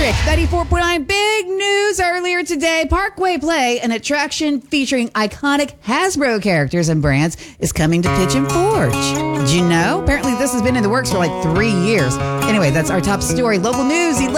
District 94.9. Big news earlier today. Parkway Play, an attraction featuring iconic Hasbro characters and brands, is coming to Pigeon Forge. Did you know? Apparently this has been in the works for like 3 years. Anyway, that's our top story. Local news.